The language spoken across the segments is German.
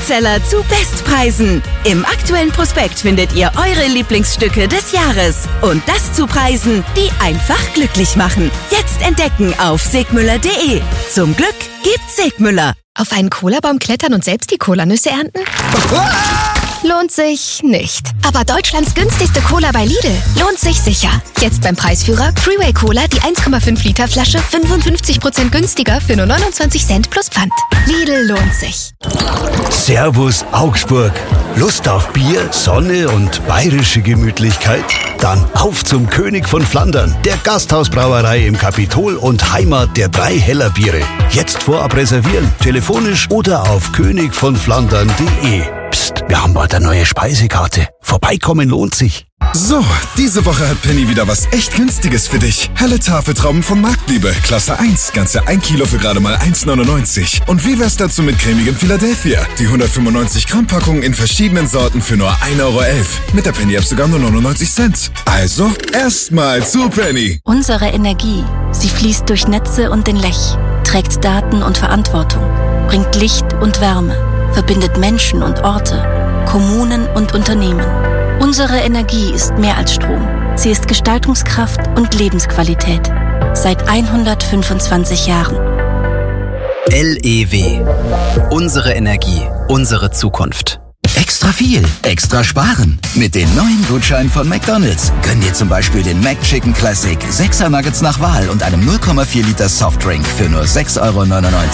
Bestseller zu Bestpreisen. Im aktuellen Prospekt findet ihr eure Lieblingsstücke des Jahres. Und das zu Preisen, die einfach glücklich machen. Jetzt entdecken auf segmüller.de. Zum Glück gibt's Segmüller. Auf einen Colabaum klettern und selbst die Colanüsse ernten? Lohnt sich nicht. Aber Deutschlands günstigste Cola bei Lidl lohnt sich sicher. Jetzt beim Preisführer Freeway Cola, die 1,5 Liter Flasche 55% günstiger für nur 29 Cent plus Pfand. Lidl lohnt sich. Servus Augsburg. Lust auf Bier, Sonne und bayerische Gemütlichkeit? Dann auf zum König von Flandern, der Gasthausbrauerei im Kapitol und Heimat der 3 Heller Biere. Jetzt vorab reservieren, telefonisch oder auf königvonflandern.de. Psst, wir haben bald eine neue Speisekarte. Vorbeikommen lohnt sich. So, diese Woche hat Penny wieder was echt Günstiges für dich. Helle Tafeltrauben von Marktliebe, Klasse 1, ganze 1 Kilo für gerade mal 1,99. Und wie wär's dazu mit cremigem Philadelphia? Die 195 Gramm Packung in verschiedenen Sorten für nur 1,11 Euro. Mit der Penny App sogar nur 99 Cent. Also, erstmal zu Penny. Unsere Energie, sie fließt durch Netze und den Lech, trägt Daten und Verantwortung, bringt Licht und Wärme, verbindet Menschen und Orte, Kommunen und Unternehmen. Unsere Energie ist mehr als Strom. Sie ist Gestaltungskraft und Lebensqualität. Seit 125 Jahren. LEW. Unsere Energie, unsere Zukunft. Extra viel, extra sparen. Mit den neuen Gutscheinen von McDonald's. Gönn dir zum Beispiel den McChicken Classic, 6er Nuggets nach Wahl und einem 0,4 Liter Softdrink für nur 6,99 Euro.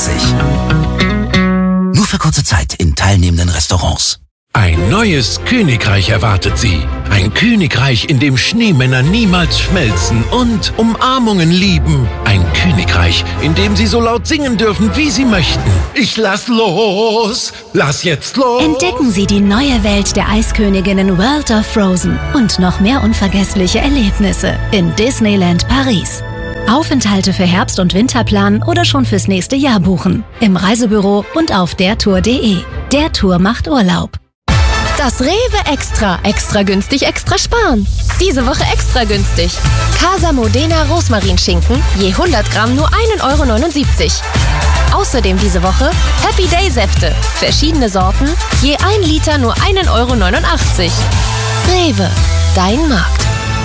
Nur für kurze Zeit in teilnehmenden Restaurants. Ein neues Königreich erwartet Sie. Ein Königreich, in dem Schneemänner niemals schmelzen und Umarmungen lieben. Ein Königreich, in dem Sie so laut singen dürfen, wie Sie möchten. Ich lass los, lass jetzt los. Entdecken Sie die neue Welt der Eisköniginnen World of Frozen und noch mehr unvergessliche Erlebnisse in Disneyland Paris. Aufenthalte für Herbst- und Winter planen oder schon fürs nächste Jahr buchen. Im Reisebüro und auf dertour.de. Der Tour macht Urlaub. Das Rewe Extra. Extra günstig, extra sparen. Diese Woche extra günstig. Casa Modena Rosmarinschinken, je 100 Gramm nur 1,79 Euro. Außerdem diese Woche Happy Day Säfte. Verschiedene Sorten, je 1 Liter nur 1,89 Euro. Rewe, dein Markt.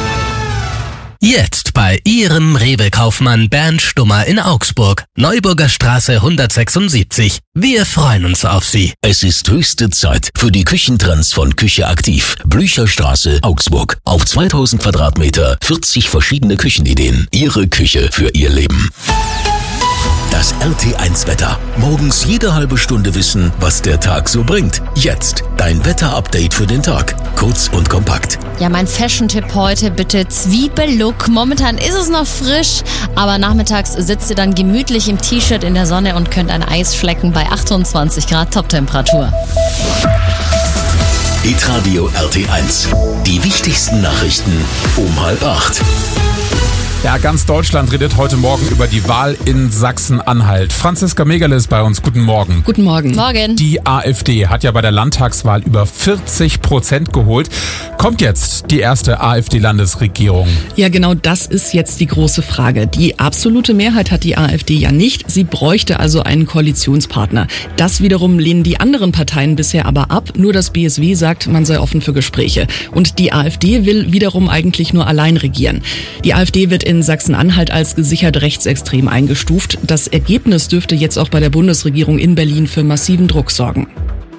Jetzt bei Ihrem Rewe-Kaufmann Bernd Stummer in Augsburg. Neuburger Straße 176. Wir freuen uns auf Sie. Es ist höchste Zeit für die Küchentrends von Küche Aktiv. Blücherstraße, Augsburg. Auf 2000 Quadratmeter, 40 verschiedene Küchenideen. Ihre Küche für Ihr Leben. Das RT1-Wetter. Morgens jede halbe Stunde wissen, was der Tag so bringt. Jetzt dein Wetter-Update für den Tag. Kurz und kompakt. Ja, mein Fashion-Tipp heute, bitte Zwiebellook. Momentan ist es noch frisch, aber nachmittags sitzt ihr dann gemütlich im T-Shirt in der Sonne und könnt ein Eis schlecken bei 28 Grad Toptemperatur. Hitradio RT1. Die wichtigsten Nachrichten um 7:30. Ja, ganz Deutschland redet heute Morgen über die Wahl in Sachsen-Anhalt. Franziska Megerle ist bei uns. Guten Morgen. Guten Morgen. Morgen. Die AfD hat ja bei der Landtagswahl über 40% geholt. Kommt jetzt die erste AfD-Landesregierung? Ja, genau das ist jetzt die große Frage. Die absolute Mehrheit hat die AfD ja nicht. Sie bräuchte also einen Koalitionspartner. Das wiederum lehnen die anderen Parteien bisher aber ab. Nur das BSW sagt, man sei offen für Gespräche. Und die AfD will wiederum eigentlich nur allein regieren. Die AfD wird in Sachsen-Anhalt als gesichert rechtsextrem eingestuft. Das Ergebnis dürfte jetzt auch bei der Bundesregierung in Berlin für massiven Druck sorgen.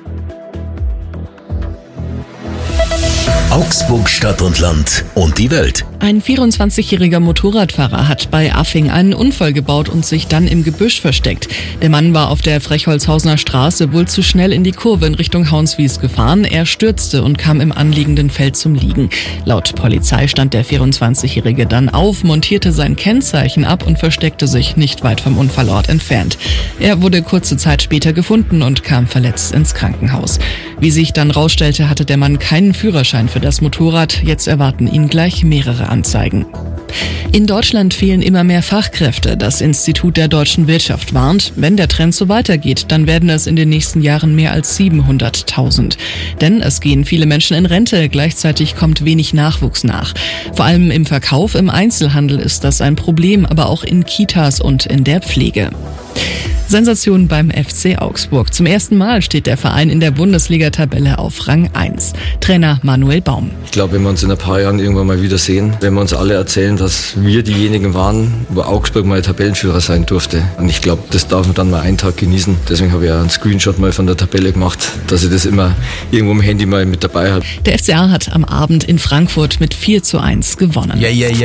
Augsburg, Stadt und Land und die Welt. Ein 24-jähriger Motorradfahrer hat bei Affing einen Unfall gebaut und sich dann im Gebüsch versteckt. Der Mann war auf der Frechholzhausener Straße wohl zu schnell in die Kurve in Richtung Haunswies gefahren. Er stürzte und kam im anliegenden Feld zum Liegen. Laut Polizei stand der 24-jährige dann auf, montierte sein Kennzeichen ab und versteckte sich nicht weit vom Unfallort entfernt. Er wurde kurze Zeit später gefunden und kam verletzt ins Krankenhaus. Wie sich dann rausstellte, hatte der Mann keinen Führerschein für das Motorrad. Jetzt erwarten ihn gleich mehrere Anzeigen. In Deutschland fehlen immer mehr Fachkräfte. Das Institut der deutschen Wirtschaft warnt, wenn der Trend so weitergeht, dann werden es in den nächsten Jahren mehr als 700.000. Denn es gehen viele Menschen in Rente, gleichzeitig kommt wenig Nachwuchs nach. Vor allem im Verkauf, im Einzelhandel ist das ein Problem, aber auch in Kitas und in der Pflege. Sensation beim FC Augsburg. Zum ersten Mal steht der Verein in der Bundesliga-Tabelle auf Rang 1. Trainer Manuel Baum. Ich glaube, wenn wir uns in ein paar Jahren irgendwann mal wieder sehen, wenn wir uns alle erzählen, dass wir diejenigen waren, wo Augsburg mal Tabellenführer sein durfte. Und ich glaube, das darf man dann mal einen Tag genießen. Deswegen habe ich auch einen Screenshot mal von der Tabelle gemacht, dass ich das immer irgendwo im Handy mal mit dabei habe. Der FCA hat am Abend in Frankfurt mit 4:1 gewonnen.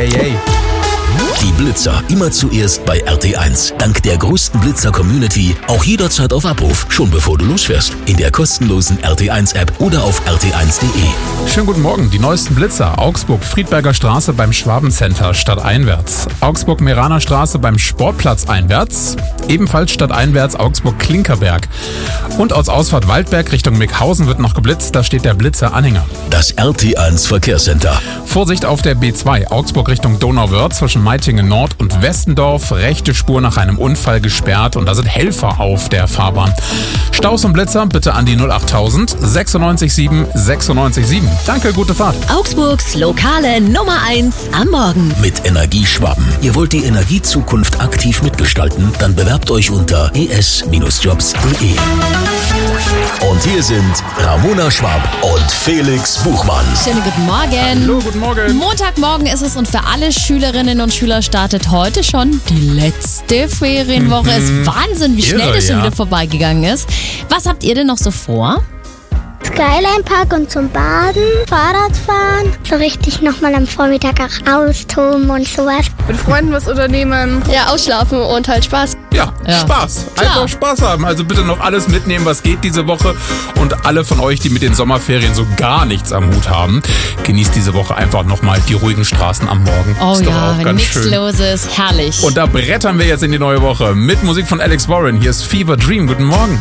Die Blitzer immer zuerst bei RT1. Dank der größten Blitzer-Community auch jederzeit auf Abruf, schon bevor du losfährst. In der kostenlosen RT1-App oder auf rt1.de. Schönen guten Morgen, die neuesten Blitzer. Augsburg, Friedberger Straße beim Schwabencenter stadteinwärts. Augsburg, Meraner Straße beim Sportplatz einwärts. Ebenfalls stadteinwärts Augsburg, Klinkerberg. Und aus Ausfahrt Waldberg Richtung Mickhausen wird noch geblitzt, da steht der Blitzer-Anhänger. Das RT1 Verkehrscenter. Vorsicht auf der B2, Augsburg Richtung Donauwörth zwischen Meitingen Nord und Westendorf. Rechte Spur nach einem Unfall gesperrt und da sind Helfer auf der Fahrbahn. Staus und Blitzer bitte an die 08000 967 967. Danke, gute Fahrt. Augsburgs lokale Nummer 1 am Morgen. Mit Energieschwaben. Ihr wollt die Energiezukunft aktiv mitgestalten? Dann bewerbt euch unter es-jobs.de. Und hier sind Ramona Schwab und Felix Buchmann. Schönen guten Morgen. Hallo, guten Morgen. Montagmorgen ist es und für alle Schülerinnen und Schüler startet heute schon die letzte Ferienwoche. Es ist Wahnsinn, wie schnell das schon wieder vorbeigegangen ist. Was habt ihr denn noch so vor? Skyline Park und zum Baden, Fahrrad fahren, so richtig nochmal am Vormittag auch austoben und sowas. Mit Freunden was unternehmen. Ja, ausschlafen und halt Spaß. Ja, Spaß. Einfach Spaß haben. Also bitte noch alles mitnehmen, was geht diese Woche. Und alle von euch, die mit den Sommerferien so gar nichts am Hut haben, genießt diese Woche einfach nochmal die ruhigen Straßen am Morgen. Oh ist doch ja, auch wenn ganz nichts schön. los ist, herrlich. Und da brettern wir jetzt in die neue Woche mit Musik von Alex Warren. Hier ist Fever Dream. Guten Morgen.